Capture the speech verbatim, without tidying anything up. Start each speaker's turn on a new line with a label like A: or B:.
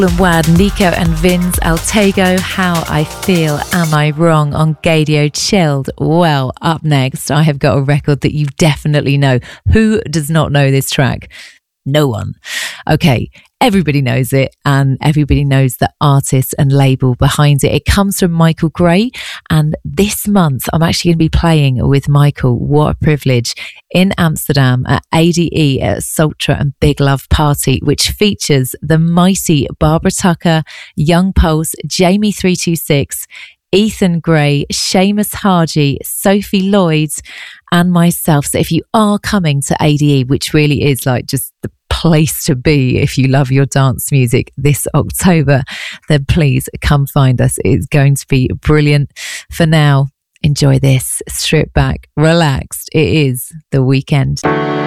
A: And Wad, Nico and Vince Altego, How I Feel, Am I Wrong on Gadio Chilled. Well, up next, I have got a record that you definitely know. Who does not know this track? No one. Okay, everybody knows it, and everybody knows the artist and label behind it. It comes from Michael Gray, and this month I'm actually going to be playing with Michael. What a privilege, in Amsterdam at A D E at Sultra and Big Love Party, which features the mighty Barbara Tucker, Young Pulse, Jamie three two six, Ethan Gray, Seamus Haji, Sophie Lloyd, and myself. So if you are coming to A D E, which really is like just the place to be if you love your dance music this October, then please come find us. It's going to be brilliant. For now, enjoy this. Strip back, relaxed. It is The Weeknd.